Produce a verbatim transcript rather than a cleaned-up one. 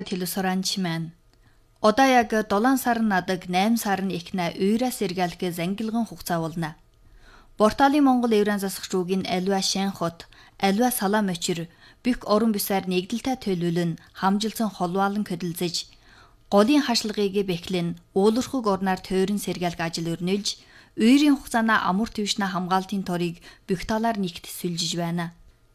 телесоранч маань. Одоо яг долоон сар надаг найм сар нь ихнэ уйраас сэргэлэх зангилган хугацаа болно. Порталын Монгол Евран засагч үгийн аливаа шайн хот, аливаа салаа мочир бүх орон бисаар нэгдэлтэй төлөвлөн хамжилсан холваалан хөдөлзөж голын хашлгыг бэхлэн уулуурхаг орноор тойрон сэргэлэх ажил өрнүүлж, уйрын хугацаана амар түвшнэ хамгаалтын торыг бүх талаар нэгт сүлжиж байна.